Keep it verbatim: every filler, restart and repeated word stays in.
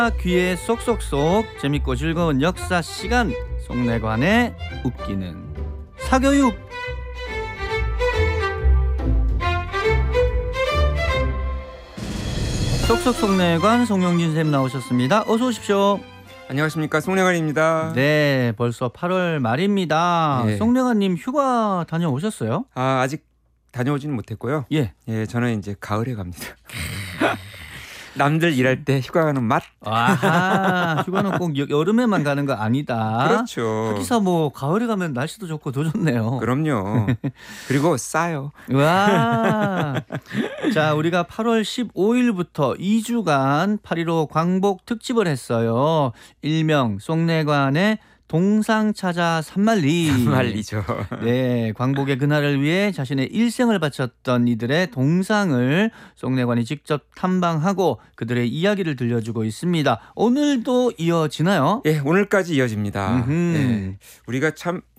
귀에 쏙쏙쏙 재밌고 즐거운 역사 시간 송내관의 웃기는 사교육. 쏙쏙 송내관 송영진 쌤 나오셨습니다. 어서 오십시오. 안녕하십니까, 송내관입니다. 네, 벌써 팔월 말입니다. 예. 송내관님 휴가 다녀오셨어요? 아, 아직 다녀오지는 못했고요. 예. 예, 저는 이제 가을에 갑니다. 남들 일할 때 휴가 가는 맛. 아하, 휴가는 꼭 여, 여름에만 가는 거 아니다. 그렇죠. 하기사 뭐 가을에 가면 날씨도 좋고 더 좋네요. 그럼요. 그리고 싸요. 와. 자, 우리가 팔월 십오일부터 이 주간 팔일오 광복 특집을 했어요. 일명 송내관의 동상 찾아 산만리. 산만리죠. 네, 광복의 그날을 위해 자신의 일생을 바쳤던 이들의 동상을 송내관이 직접 탐방하고 그들의 이야기를 들려주고 있습니다. 오늘도 이어지나요? 예, 오늘까지 이어집니다. 음흠. 예, 우리가 참